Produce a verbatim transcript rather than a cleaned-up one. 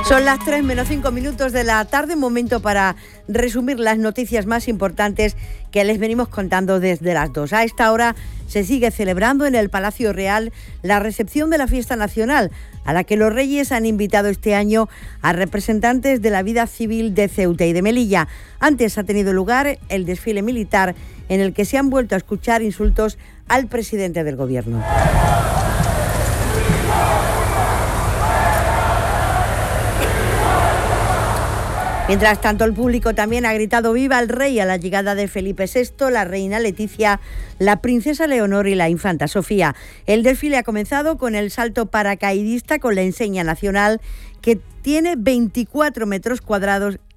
Son las tres menos cinco minutos de la tarde, momento para resumir las noticias más importantes que les venimos contando desde las dos. A esta hora se sigue celebrando en el Palacio Real la recepción de la Fiesta Nacional, a la que los Reyes han invitado este año a representantes de la vida civil de Ceuta y de Melilla. Antes ha tenido lugar el desfile militar, en el que se han vuelto a escuchar insultos al presidente del Gobierno. Mientras tanto, el público también ha gritado viva el rey a la llegada de Felipe sexto, la reina Leticia, la princesa Leonor y la infanta Sofía. El desfile ha comenzado con el salto paracaidista con la enseña nacional, que tiene veinticuatro metros cuadrados